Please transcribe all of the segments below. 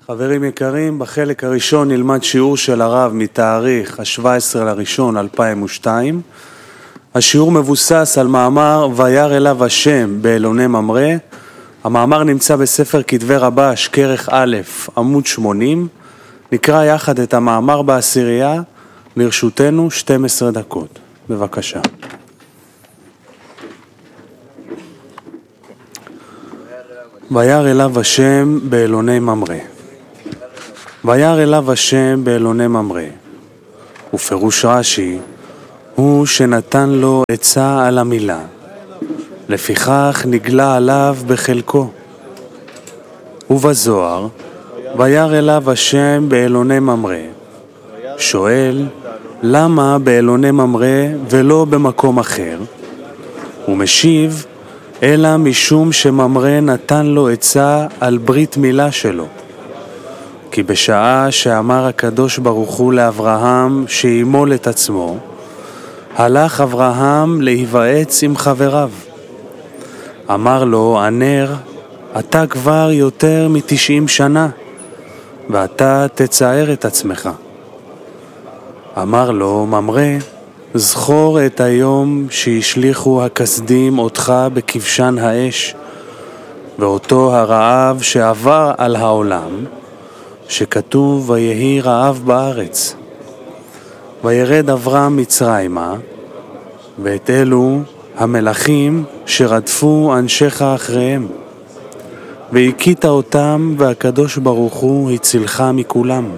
חברים יקרים, בחלק הראשון נלמד שיעור של הרב מתאריך ה-17/1/2002. השיעור מבוסס על מאמר וירא אליו השם באלוני ממרא. המאמר נמצא בספר כתבי רבש כרך א' עמוד 80. נקרא יחד את המאמר בעשירייה. לרשותנו 12 דקות. בבקשה. וירא אליו השם באלוני ממרא. וירא אליו השם באלוני ממרא. ופירוש רש"י הוא שנתן לו עצה על המילה, לפיכך נגלה עליו בחלקו. ובזוהר וירא אליו השם באלוני ממרא. שואל, למה באלוני ממרא ולא במקום אחר? הוא משיב, אלא משום שממרא נתן לו עצה על ברית מילה שלו. כי בשעה שאמר הקדוש ברוך הוא לאברהם שימול את עצמו, הלך אברהם להיוועץ עם חבריו. אמר לו, הנר, אתה כבר יותר מ-90 שנה, ואתה תצער את עצמך. אמר לו, ממרא, זכור את היום שהשליחו הכסדים אותך בכבשן האש, ואותו הרעב שעבר על העולם, שכתוב ויהי רעב בארץ. וירד אברהם מצרימה, ואת אלו המלכים שרדפו אנשיך אחריהם. והכית אותם, והקדוש ברוך הוא הצילך מכולם.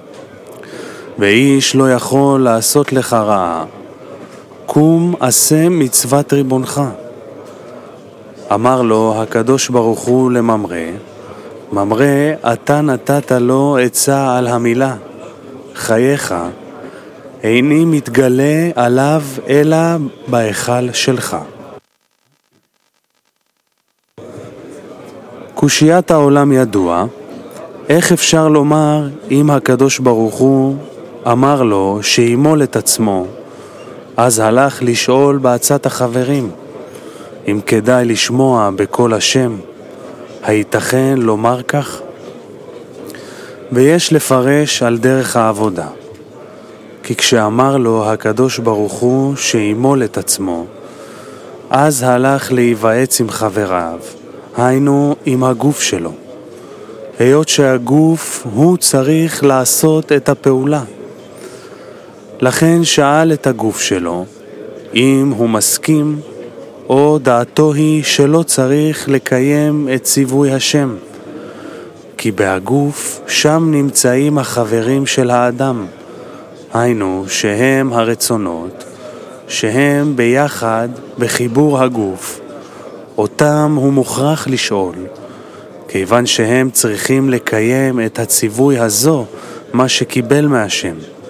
ואיש לא יכול לעשות לך רעה. קום עשה מצוות ריבונך. אמר לו הקדוש ברוך הוא לממרא, ממרא, אתה נתת לו עצה על המילה, חייך, איני מתגלה עליו אלא בהיכל שלך. קושיית העולם ידוע, איך אפשר לומר אם הקדוש ברוך הוא אמר לו שימול את עצמו, אז הלך לשאול בעצת החברים, אם כדאי לשמוע בקול השם, הייתכן לומר כך? ויש לפרש על דרך העבודה. כי כשאמר לו הקדוש ברוך הוא שימול את עצמו, אז הלך להיוועץ עם חבריו, היינו עם הגוף שלו. היות שהגוף הוא צריך לעשות את הפעולה. לכן שאל את הגוף שלו, אם הוא מסכים, או דעתו היא שלא צריך לקיים את ציווי השם. כי בהגוף שם נמצאים החברים של האדם, היינו שהם הרצונות, שהם ביחד בחיבור הגוף, אותם הוא מוכרח לשאול, כיוון שהם צריכים לקיים את הציווי הזו, מה שקיבל מהשם.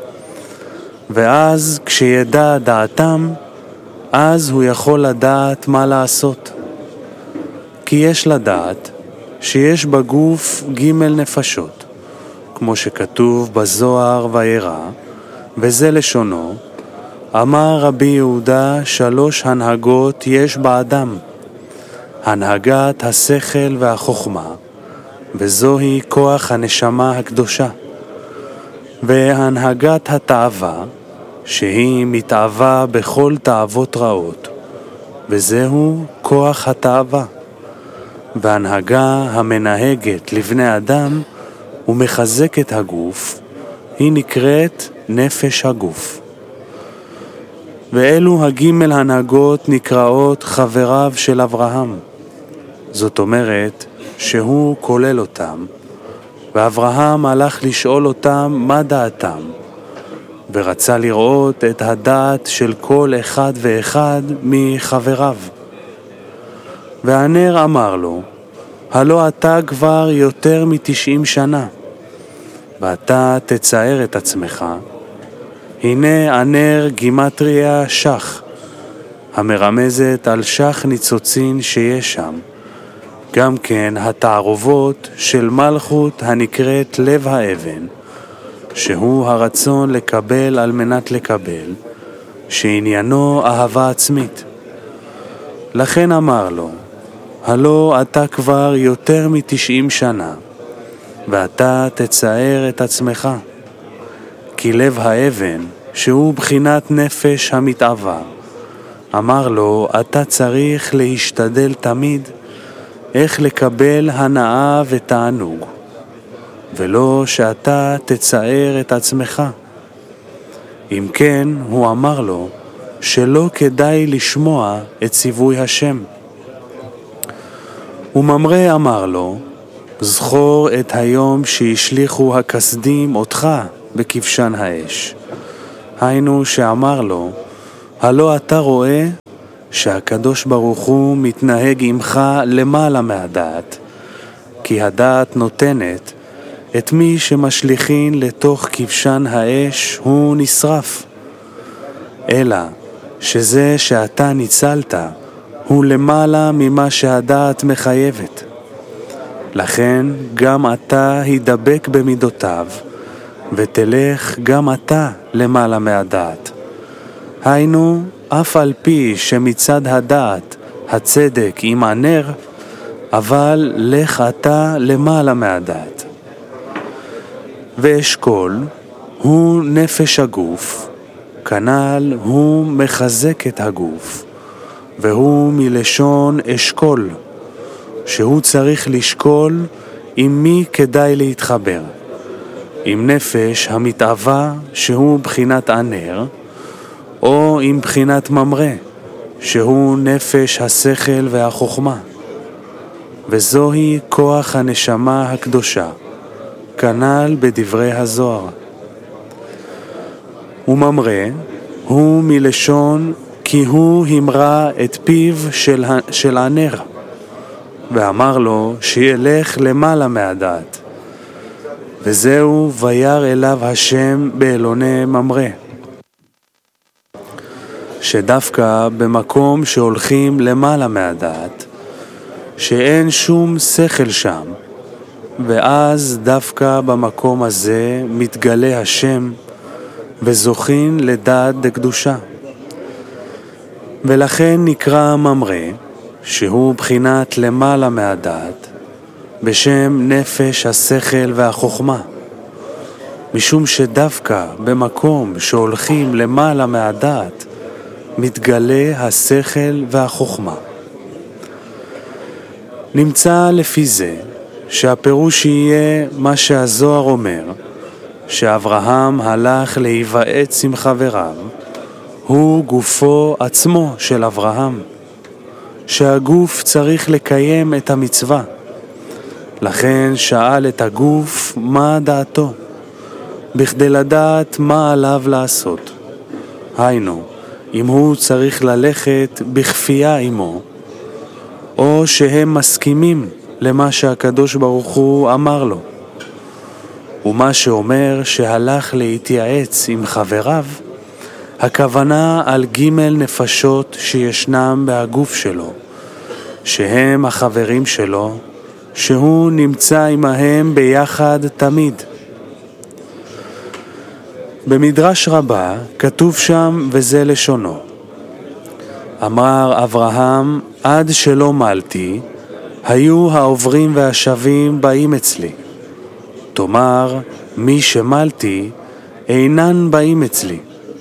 ואז כשידע דעתם, אז הוא יכול לדעת מה לעשות. כי יש לדעת שיש בגוף ג' נפשות, כמו שכתוב בזוהר וירא, וזה לשונו, אמר רבי יהודה 3 הנהגות יש באדם, הנהגת השכל והחוכמה, וזוהי כוח הנשמה הקדושה, והנהגת התאווה, שהיא מתאווה בכל תאוות רעות, וזהו כוח התאווה, והנהגה המנהגת לבני אדם ומחזקת הגוף, היא נקראת נפש הגוף. ואלו הגימל הנהגות נקראות חבריו של אברהם. זאת אומרת שהוא כולל אותם, ואברהם הלך לשאול אותם מה דעתם, ורצה לראות את הדעת של כל אחד ואחד מחבריו. והנר אמר לו, הלא אתה כבר יותר מ-90 שנה, ואתה תצער את עצמך. הנה הנר גימטריה שח, המרמזת על שח ניצוצין שיש שם. גם כן התערובות של מלכות הנקראת לב האבן, שהוא הרצון לקבל על מנת לקבל, שעניינו אהבה עצמית. לכן אמר לו, הלא אתה כבר יותר מ-90 שנה, ואתה תצער את עצמך. כי לב האבן, שהוא בחינת נפש המתאווה, אמר לו, אתה צריך להשתדל תמיד איך לקבל הנאה ותענוג, ולא שאתה תצער את עצמך. אם כן, הוא אמר לו, שלא כדאי לשמוע את ציווי השם. וממרא אמר לו, זכור את היום שהשליחו הכסדים אותך בכבשן האש. היינו שאמר לו, הלא אתה רואה שהקדוש ברוך הוא מתנהג עמך למעלה מהדעת, כי הדעת נותנת את מי שמשליחין לתוך כבשן האש הוא נשרף. אלא שזה שאתה ניצלת הוא למעלה ממה שהדעת מחייבת. לכן גם אתה הידבק במידותיו, ותלך גם אתה למעלה מהדעת. היינו, אף על פי שמצד הדעת הצדק ימענר, אבל לך אתה למעלה מהדעת. ואשכול הוא נפש הגוף, כנ"ל הוא מחזק את הגוף, והוא מלשון אשכול, שהוא צריך לשקול עם מי כדאי להתחבר, עם נפש המתאווה שהוא בחינת ענר, או עם בחינת ממרא, שהוא נפש השכל והחוכמה. וזוהי כוח הנשמה הקדושה, כנ"ל בדברי הזוהר. וממרא הוא מלשון כי הוא המרה את פיו של ענר, ואמר לו שילך למעלה מהדעת. וזהו וירא אליו השם באלוני ממרא. שדווקא במקום שהולכים למעלה מהדעת, שאין שום שכל שם, ואז דווקא במקום הזה מתגלה השם וזוכין לדעת דקדושה. ולכן נקרא ממרא, שהוא בחינת למעלה מהדעת, בשם נפש השכל והחוכמה, משום שדווקא במקום שהולכים למעלה מהדעת מתגלה השכל והחוכמה. נמצא לפי זה שהפירוש יהיה מה שהזוהר אומר, שאברהם הלך להיוועץ עם חבריו, הוא גופו עצמו של אברהם, שהגוף צריך לקיים את המצווה. לכן שאל את הגוף מה דעתו, בכדי לדעת מה עליו לעשות. היינו, אם הוא צריך ללכת בכפייה עמו, או שהם מסכימים למה שהקדוש ברוך הוא אמר לו. ומה שאומר שהלך להתייעץ עם חבריו, הכוונה על ג' נפשות שישנם בהגוף שלו, שהם החברים שלו, שהוא נמצא עמהם ביחד תמיד. במדרש רבה כתוב שם וזה לשונו, אמר אברהם עד שלא מלתי, היו העוברים והשבים באים אצלי. תאמר, מי שמלתי אינן באים אצלי.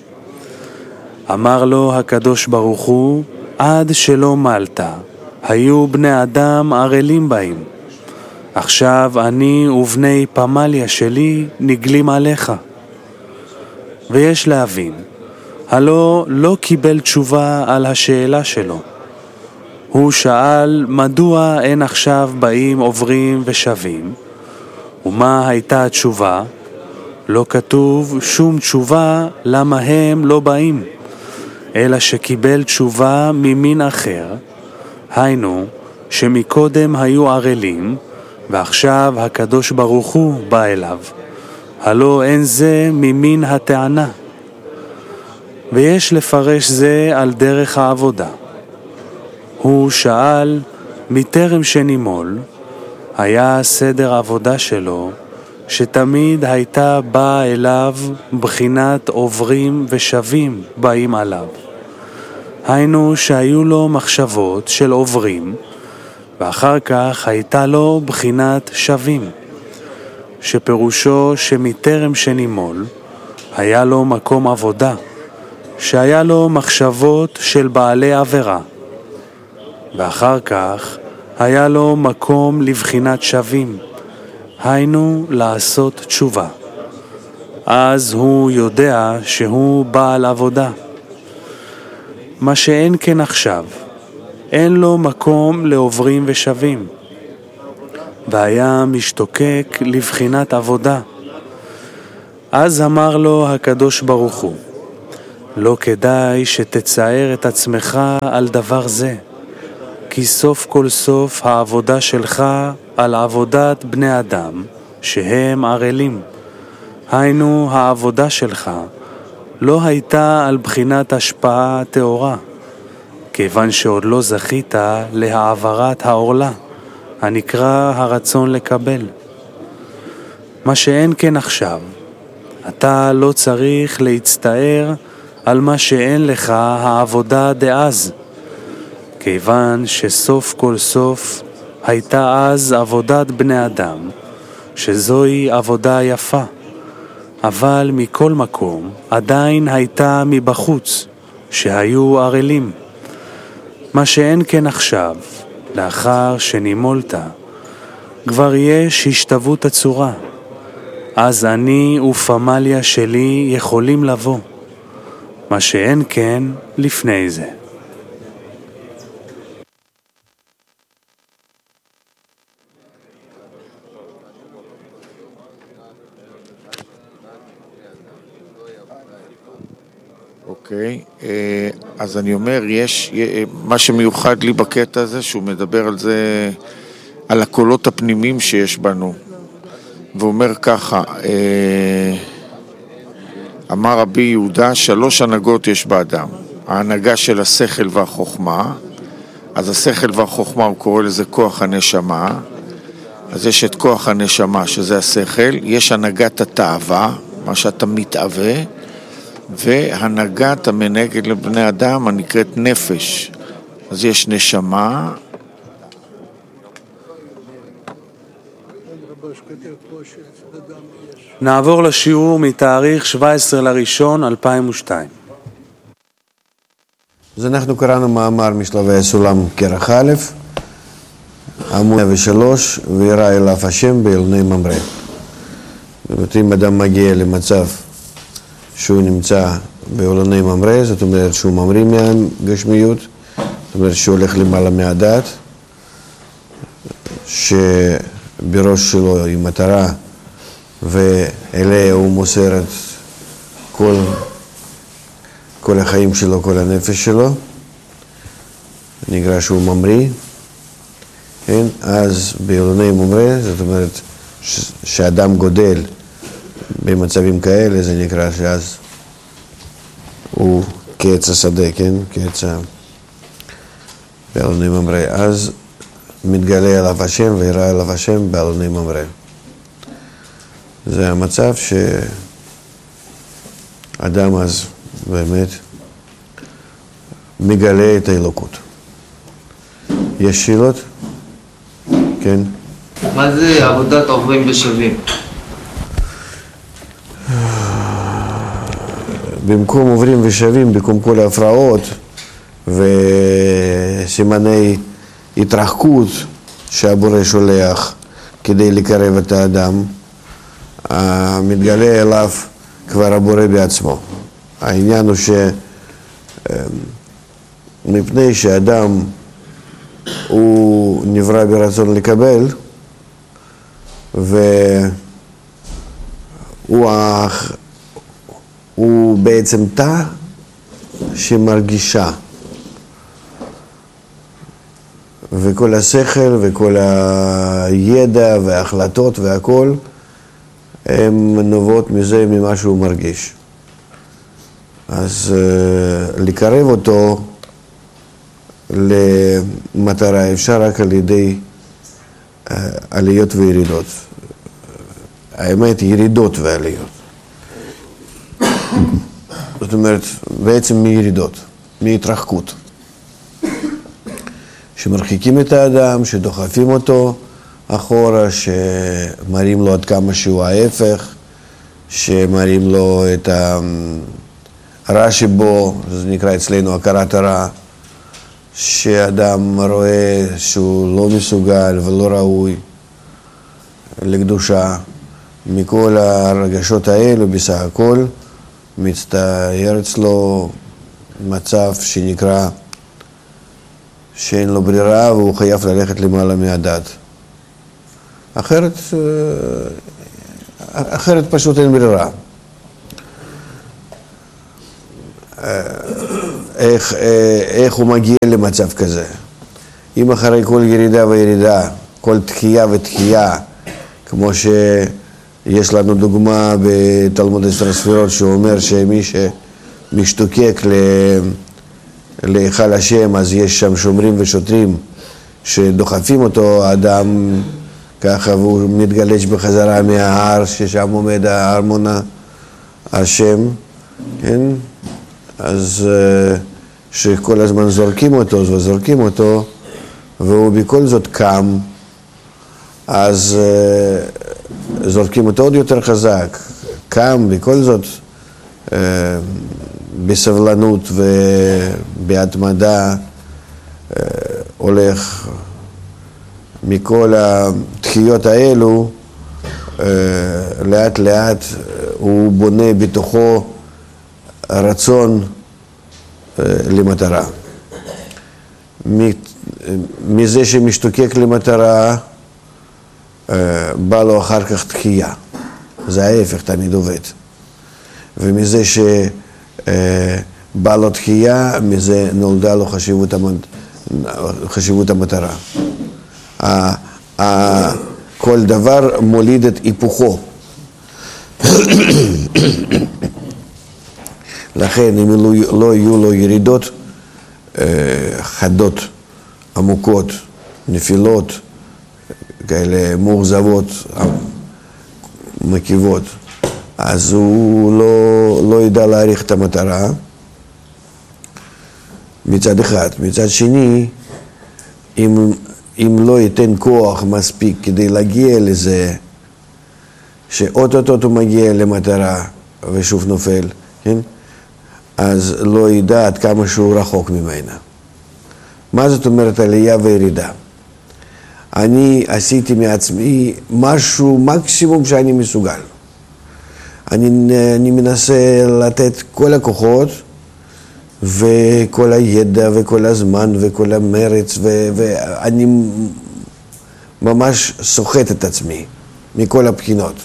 אמר לו הקדוש ברוך הוא, עד שלא מלת, היו בני אדם ערלים באים. עכשיו אני ובני פמליה שלי נגלים עליך. ויש להבין, הלא לא קיבל תשובה על השאלה שלו. הוא שאל מדוע אין עכשיו באים עוברים ושבים, ומה הייתה התשובה? לא כתוב שום תשובה למה הם לא באים, אלא שקיבל תשובה ממין אחר, היינו שמקודם היו ערלים, ועכשיו הקדוש ברוך הוא בא אליו. הלא אין זה ממין הטענה. ויש לפרש זה על דרך העבודה. הוא שאל מטרם שנימול, היה סדר העבודה שלו, שתמיד הייתה באה אליו בחינת עוברים ושבים באים עליו. היינו שהיו לו מחשבות של עוברים, ואחר כך הייתה לו בחינת שבים. שפירושו שמטרם שנימול היה לו מקום עבודה, שהיה לו מחשבות של בעלי עבירה, ואחר כך היה לו מקום לבחינת שווים, היינו לעשות תשובה. אז הוא יודע שהוא בעל עבודה. מה שאין כן עכשיו, אין לו מקום לעוברים ושווים, והיה משתוקק לבחינת עבודה. אז אמר לו הקדוש ברוך הוא, לא כדאי שתצער את עצמך על דבר זה, כי סוף כל סוף העבודה שלך על עבודת בני אדם שהם ערלים. היינו העבודה שלך לא הייתה על בחינת השפעה תאורה, כיוון שעוד לא זכית להעברת העורלה, הנקרא הרצון לקבל. מה שאין כן עכשיו, אתה לא צריך להצטער על מה שאין לך העבודה דאז, כיוון שסוף כל סוף הייתה אז עבודת בני אדם, שזוהי עבודה יפה, אבל מכל מקום עדיין הייתה מבחוץ, שהיו ערלים. מה שאין כן עכשיו, לאחר שנימולת, כבר יש השתוות הצורה, אז אני ופמליה שלי יכולים לבוא, מה שאין כן לפני זה. אוקיי, אז אני אומר, יש מה שמיוחד לי בקטע הזה, שהוא מדבר על זה, על הקולות הפנימיים שיש בנו, ואומר ככה, אמר רבי יהודה, 3 הנהגות יש באדם, ההנהגה של השכל והחוכמה, אז השכל והחוכמה הוא קורא לזה כוח הנשמה, אז יש את כוח הנשמה שזה השכל, יש הנהגת התאווה, מה שאתה מתאווה, והנהגת המנהגת לבני אדם הנקראת נפש. אז יש נשמה, נעבור לשיעור מתאריך 17/1/2002. אז אנחנו קראנו מאמר משלבי הסולם כרך א', עמוד 103, וירא אליו השם באילוני ממרא. זאת אומרת, אם אדם מגיע למצב שהוא נמצא באילוני ממרא, זאת אומרת שהוא ממריא מהגשמיות, זאת אומרת שהוא הולך למעלה מהדעת, שבראש שלו היא מטרה, ואליה הוא מוסר את כל החיים שלו, כל הנפש שלו, נקרא שהוא ממריא. כן? אז באילוני ממרא, זאת אומרת שאדם גודל במצבים כאלה, זה נקרא שאז הוא כעץ השדה, כן? כעץ באילוני ממרא. אז מתגלה אליו השם וירא אליו השם באילוני ממרא. זה המצב שאדם אז באמת מגלה את האלוקות. יש שאלות? כן? מה זה עבודת עוברים ושווים? במקום עוברים ושווים, במקום כל ההפרעות וסימני התרחקות שהבורא שולח כדי לקרב את האדם, מתגלה אליו כבר הבורא בעצמו. העניין הוא שמפני שאדם הוא נברא ברצון לקבל, והוא בעצם תא שמרגישה, וכל השכל וכל הידע וההחלטות והכל הם נובעות מזה, ממה שהוא מרגיש. אז לקרב אותו למטרה אפשר רק על ידי עליות וירידות. האמת, ירידות ועליות. זאת אומרת, בעצם מירידות, מהתרחקות. שמרחיקים את האדם, שדוחפים אותו אחורה, שמראים לו עד כמה שהוא ההפך, שמראים לו את הרע שבו, זה נקרא אצלנו הכרת הרע, שאדם רואה שהוא לא מסוגל ולא ראוי לקדושה. מכל הרגשות האלו בסך הכל מצטייר אצלו מצב שנקרא שאין לו ברירה והוא חייב ללכת למעלה מהדת. אחרת פשוט אין ברירה. איך הוא מגיע למצב כזה? אם אחרי כל ירידה וירידה, כל תחייה ותחייה, כמו שיש לנו דוגמה בתלמוד 10 ספירות שאומר שמי שמשתוקק להיכל השם, אז יש שם שומרים ושוטרים שדוחפים אותו, האדם ככה, והוא מתגלש בחזרה מההר ששם עומד הארמון השם, כן? אז שכל הזמן זורקים אותו והוא בכל זאת קם, אז זורקים אותו עוד יותר חזק, קם בכל זאת בסבלנות ובהתמדה, הולך מכל התחיות האלו, לאט לאט הוא בונה בתוכו רצון למטרה. מזה שמשתוקק למטרה בא לו אחר כך תחייה, זה ההפך תמיד עובד. ומזה שבא לו תחייה, מזה נולדה לו חשיבות המטרה. כל דבר מוליד את היפוכו. לכן אם לא יהיו לו ירידות חדות, עמוקות, נפילות, כאלה מורזבות, מקיבות, אז הוא לא ידע להעריך את המטרה מצד אחד. מצד שני, אם לא ייתן כוח מספיק כדי להגיע לזה, שאוטוטוט הוא מגיע למטרה ושוב נופל, כן? אז לא ידע עד כמה שהוא רחוק ממנה. מה זאת אומרת עלייה וירידה? אני עשיתי מעצמי משהו, מקסימום שאני מסוגל. אני מנסה לתת כל הכוחות וכל הידע וכל הזמן וכל המרץ, ואני ממש סוחט את עצמי מכל הבחינות.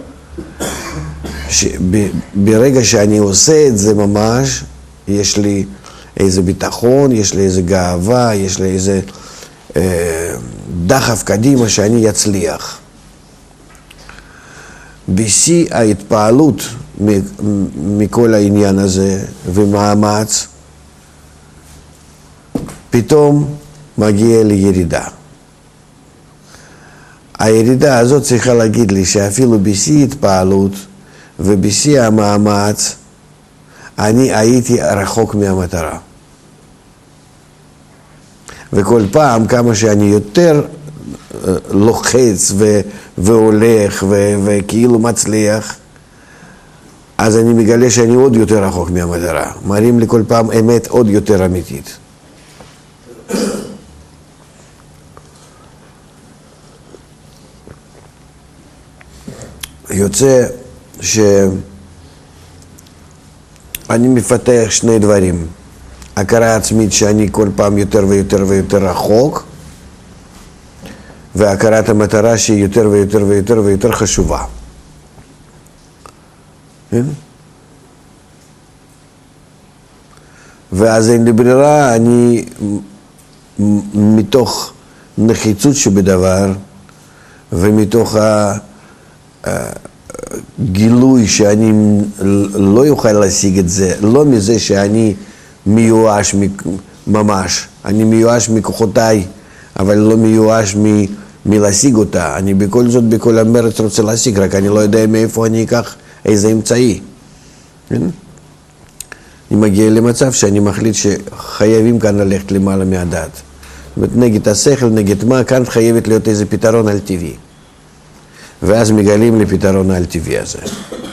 ברגע שאני עושה את זה ממש, יש לי איזה ביטחון, יש לי איזה גאווה, יש לי איזה דחף קדימה שאני אצליח. בשיא ההתפעלות מכל העניין הזה ומאמץ, פתאום מגיע לירידה. הירידה הזאת צריכה להגיד לי שאפילו בשיא התפעלות ובשיא המאמץ אני הייתי רחוק מהמטרה. וכל פעם כמה שאני יותר לוחץ והולך וכאילו מצליח, אז אני מגלה שאני עוד יותר רחוק מהמטרה. מראים לי כל פעם אמת עוד יותר אמיתית. יוצא שאני מפתח שני דברים. הכרה עצמית שאני כל פעם יותר ויותר ויותר רחוק, והכרת המטרה שהיא יותר ויותר ויותר ויותר חשובה. ואז אין לי ברירה, אני מתוך נחיצות שבדבר ומתוך הגילוי שאני לא יוכל להשיג את זה, לא מזה שאני מיואש ממש, אני מיואש מכוחותיי, אבל לא מיואש מלהשיג אותה. אני בכל זאת, בכל המרץ רוצה להשיג, רק אני לא יודע מאיפה אני אקח איזה אמצעי. כן? אני מגיע למצב שאני מחליט שחייבים כאן ללכת למעלה מהדת. נגד השכל, נגד מה, כאן חייבת להיות איזה פתרון על טבעי. ואז מגלים לפתרון על טבעי הזה.